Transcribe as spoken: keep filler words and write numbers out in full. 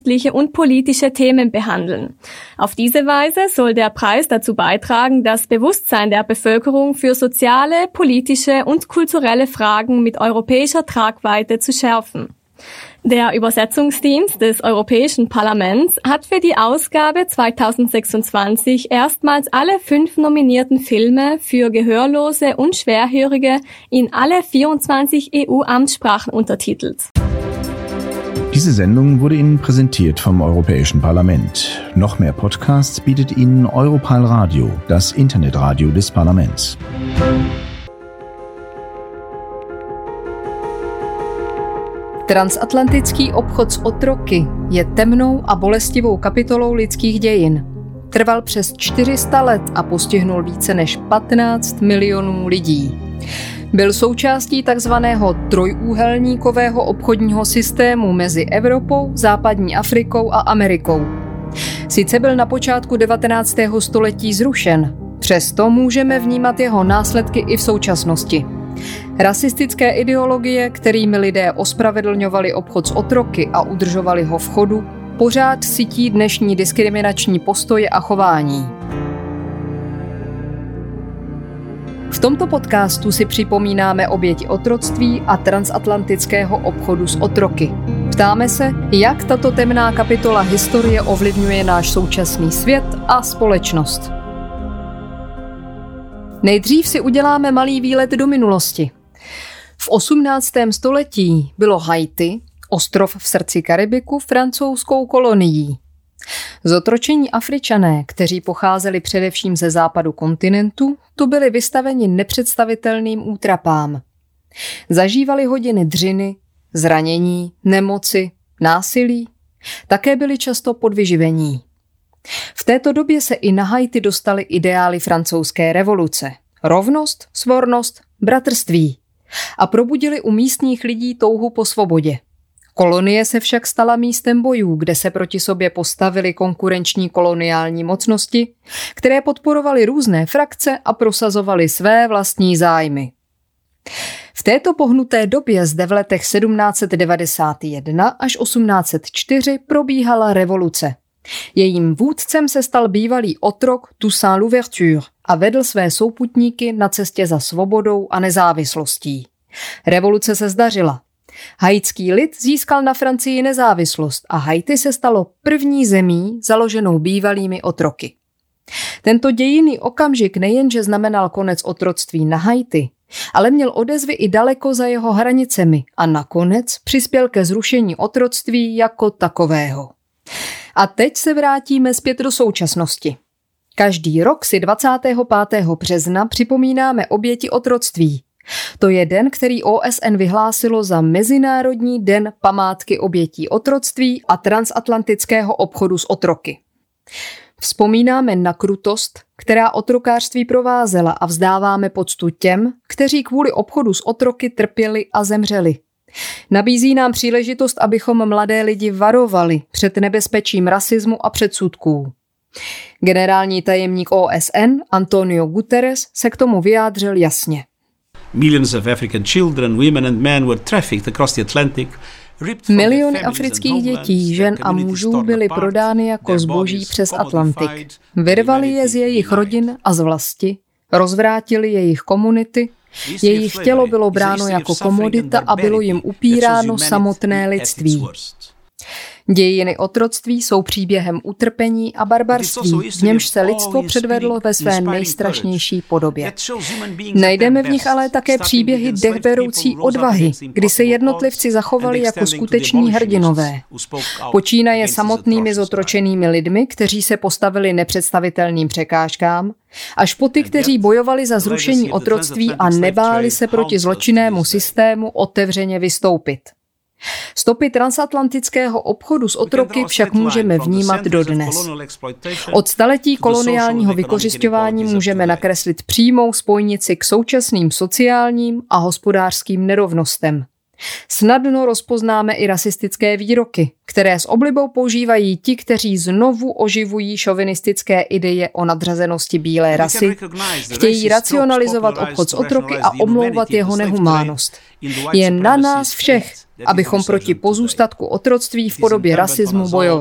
und politische Themen behandeln. Auf diese Weise soll der Preis dazu beitragen, das Bewusstsein der Bevölkerung für soziale, politische und kulturelle Fragen mit europäischer Tragweite zu schärfen. Der Übersetzungsdienst des Europäischen Parlaments hat für die Ausgabe zweitausendsechsundzwanzig erstmals alle fünf nominierten Filme für Gehörlose und Schwerhörige in alle vierundzwanzig E U-Amtssprachen untertitelt. Diese Sendung wurde Ihnen präsentiert vom Europäischen Parlament. Noch mehr Podcasts bietet Ihnen Europal Radio, das Internetradio des Parlaments. Transatlantický obchod s otroky je temnou a bolestivou kapitolou lidských dějin. Trval přes čtyři sta let a postihnul více než patnáct milionů lidí. Byl součástí takzvaného trojúhelníkového obchodního systému mezi Evropou, západní Afrikou a Amerikou. Sice byl na počátku devatenáctého století zrušen, přesto můžeme vnímat jeho následky i v současnosti. Rasistické ideologie, kterými lidé ospravedlňovali obchod s otroky a udržovali ho v chodu, pořád sytí dnešní diskriminační postoje a chování. V tomto podcastu si připomínáme oběti otroctví a transatlantického obchodu s otroky. Ptáme se, jak tato temná kapitola historie ovlivňuje náš současný svět a společnost. Nejdřív si uděláme malý výlet do minulosti. V osmnáctém století bylo Haiti, ostrov v srdci Karibiku, francouzskou kolonií. Zotročení Afričané, kteří pocházeli především ze západu kontinentu, tu byli vystaveni nepředstavitelným útrapám. Zažívali hodiny dřiny, zranění, nemoci, násilí, také byli často podvyživení. V této době se i na Haiti dostaly ideály francouzské revoluce. Rovnost, svornost, bratrství. A probudili u místních lidí touhu po svobodě. Kolonie se však stala místem bojů, kde se proti sobě postavily konkurenční koloniální mocnosti, které podporovaly různé frakce a prosazovaly své vlastní zájmy. V této pohnuté době zde v letech sedmnáct set devadesát jedna až osmnáct set čtyři probíhala revoluce. Jejím vůdcem se stal bývalý otrok Toussaint Louverture a vedl své souputníky na cestě za svobodou a nezávislostí. Revoluce se zdařila. Haitský lid získal na Francii nezávislost a Haiti se stalo první zemí založenou bývalými otroky. Tento dějinný okamžik nejenže znamenal konec otroctví na Haiti, ale měl odezvy i daleko za jeho hranicemi a nakonec přispěl ke zrušení otroctví jako takového. A teď se vrátíme zpět do současnosti. Každý rok si dvacátého pátého března připomínáme oběti otroctví. To je den, který O S N vyhlásilo za Mezinárodní den památky obětí otroctví a transatlantického obchodu s otroky. Vzpomínáme na krutost, která otrokářství provázela a vzdáváme poctu těm, kteří kvůli obchodu s otroky trpěli a zemřeli. Nabízí nám příležitost, abychom mladé lidi varovali před nebezpečím rasismu a předsudků. Generální tajemník O S N Antonio Guterres se k tomu vyjádřil jasně. Millions of African children, women and men were trafficked across the Atlantic. Miliony afrických dětí, žen a mužů byly prodány jako zboží přes Atlantik. Vyrvali je z jejich rodin a z vlasti, rozvrátili jejich komunity, jejich tělo bylo bráno jako komodita a bylo jim upíráno samotné lidství. Dějiny otroctví jsou příběhem utrpení a barbarství, v němž se lidstvo předvedlo ve své nejstrašnější podobě. Najdeme v nich ale také příběhy dechberoucí odvahy, kdy se jednotlivci zachovali jako skuteční hrdinové. Počínaje samotnými zotročenými lidmi, kteří se postavili nepředstavitelným překážkám, až po ty, kteří bojovali za zrušení otroctví a nebáli se proti zločinnému systému otevřeně vystoupit. Stopy transatlantického obchodu s otroky však můžeme vnímat dodnes. Od staletí koloniálního vykořisťování můžeme nakreslit přímou spojnici k současným sociálním a hospodářským nerovnostem. Snadno rozpoznáme i rasistické výroky, které s oblibou používají ti, kteří znovu oživují šovinistické ideje o nadřazenosti bílé rasy, chtějí racionalizovat obchod s otroky a omlouvat jeho nehumánnost. Je na nás všech, abychom proti pozůstatku otroctví v podobě rasismu bojovali.